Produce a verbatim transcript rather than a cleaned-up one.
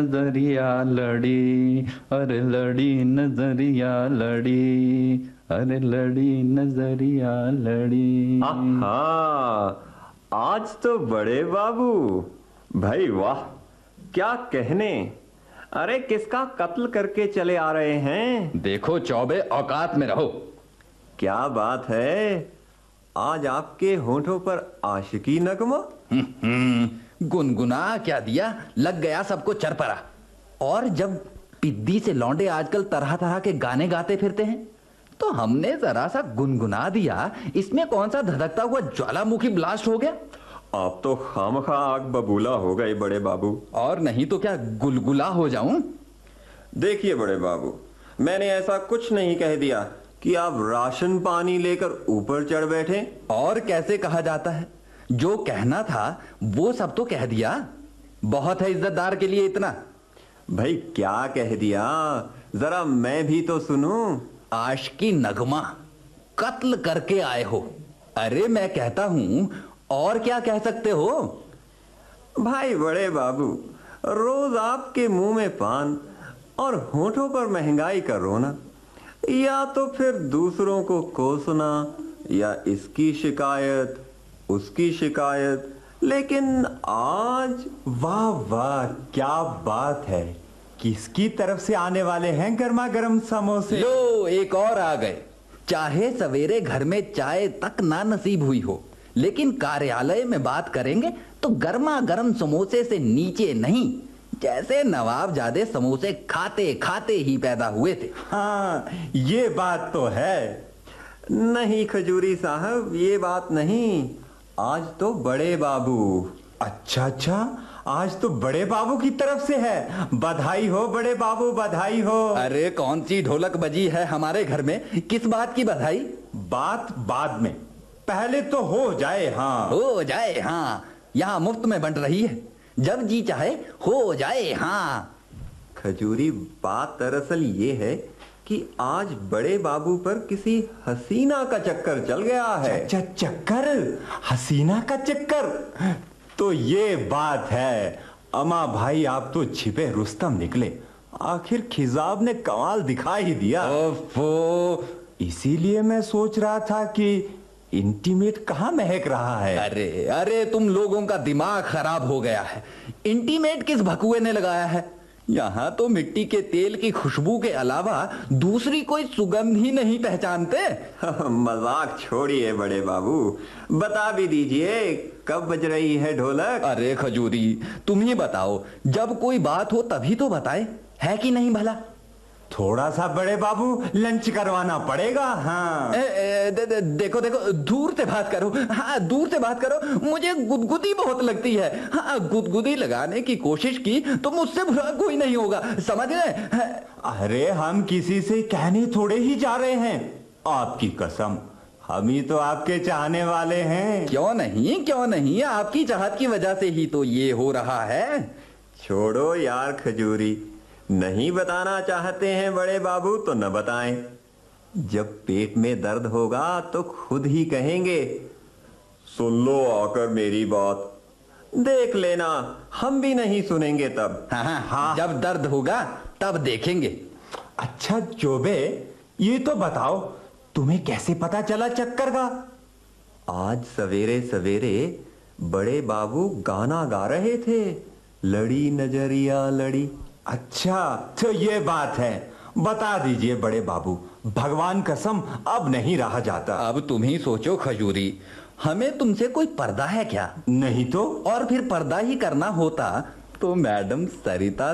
नजरिया लड़ी, अरे लड़ी नजरिया लड़ी, अरे लड़ी नजरिया लड़ी। आहा, आज तो बड़े बाबू, भाई वाह, क्या कहने। अरे किसका कत्ल करके चले आ रहे हैं? देखो चौबे, औकात में रहो। क्या बात है, आज आपके होठों पर आशिकी नगमा? हम्म, गुनगुना क्या दिया, लग गया सबको चरपरा। और जब पिद्दी से लौंडे आजकल तरह तरह के गाने गाते फिरते हैं, तो हमने जरा सा गुनगुना दिया, इसमें कौन सा धधकता हुआ ज्वालामुखी ब्लास्ट हो गया। आप तो खामखा आग बबूला हो गए बड़े बाबू। और नहीं तो क्या गुलगुला हो जाऊं। देखिए बड़े बाबू, मैंने ऐसा कुछ नहीं कह दिया कि आप राशन पानी लेकर ऊपर चढ़ बैठे। और कैसे कहा जाता है, जो कहना था वो सब तो कह दिया। बहुत है इज्जतदार के लिए इतना। भाई क्या कह दिया, जरा मैं भी तो सुनूं। आशिकी नगमा, कत्ल करके आए हो। अरे मैं कहता हूं, और क्या कह सकते हो। भाई बड़े बाबू, रोज आपके मुंह में पान और होठों पर महंगाई का रोना, या तो फिर दूसरों को कोसना, या इसकी शिकायत उसकी शिकायत। लेकिन आज वाह वाह, क्या बात है। किसकी तरफ से आने वाले हैं गर्मा गर्म समोसे? लो एक और आ गए। चाहे सवेरे घर में चाय तक ना नसीब हुई हो, लेकिन कार्यालय में बात करेंगे तो गर्मा गर्म समोसे से नीचे नहीं। जैसे नवाबजादे समोसे खाते खाते ही पैदा हुए थे। हाँ, ये बात तो है। नहीं खजूरी साहब, ये बात नहीं। आज तो बड़े बाबू। अच्छा अच्छा, आज तो बड़े बाबू की तरफ से है। बधाई हो बड़े बाबू, बधाई हो। अरे कौन सी ढोलक बजी है हमारे घर में, किस बात की बधाई? बात बाद में, पहले तो हो जाए। हाँ हो जाए हाँ, यहाँ मुफ्त में बंट रही है। जब जी चाहे हो जाए हाँ। खजूरी, बात दरअसल ये है कि आज बड़े बाबू पर किसी हसीना का चक्कर चल गया है। अच्छा, चक्कर? हसीना का चक्कर? तो ये बात है। अमा भाई, आप तो छिपे रुस्तम निकले। आखिर खिजाब ने कमाल दिखा ही दिया। ओफो, इसीलिए मैं सोच रहा था कि इंटीमेट कहाँ महक रहा है। अरे अरे, तुम लोगों का दिमाग खराब हो गया है। इंटीमेट किस भकुए ने लगाया है? यहाँ तो मिट्टी के तेल की खुशबू के अलावा दूसरी कोई सुगंध ही नहीं पहचानते। मजाक छोड़िए बड़े बाबू, बता भी दीजिए कब बज रही है ढोलक। अरे खजूरी, तुम ही बताओ, जब कोई बात हो तभी तो बताए, है कि नहीं भला? थोड़ा सा बड़े बाबू लंच करवाना पड़ेगा। हाँ ए, ए, दे, दे, देखो देखो, दूर से बात करो। हाँ दूर से बात करो, मुझे गुदगुदी बहुत लगती है। हाँ, गुदगुदी लगाने की कोशिश की तो मुझसे बुरा कोई नहीं होगा, समझ गए? अरे हम किसी से कहने थोड़े ही जा रहे हैं। आपकी कसम, हम ही तो आपके चाहने वाले हैं। क्यों नहीं क्यों नहीं, आपकी चाहत की वजह से ही तो ये हो रहा है। छोड़ो यार खजूरी, नहीं बताना चाहते हैं बड़े बाबू तो न बताएं। जब पेट में दर्द होगा तो खुद ही कहेंगे। सुन लो आकर मेरी बात, देख लेना हम भी नहीं सुनेंगे तब। हाँ हाँ, हाँ। जब दर्द होगा तब देखेंगे। अच्छा चोबे, ये तो बताओ, तुम्हें कैसे पता चला चक्कर का? आज सवेरे सवेरे बड़े बाबू गाना गा रहे थे, लड़ी नजरिया लड़ी। अच्छा, तो ये बात है। बता दीजिए बड़े बाबू, भगवान कसम अब नहीं रहा जाता। अब तुम ही सोचो खजूरी, हमें तुमसे कोई पर्दा है क्या? नहीं तो। और फिर पर्दा ही करना होता तो मैडम सरिता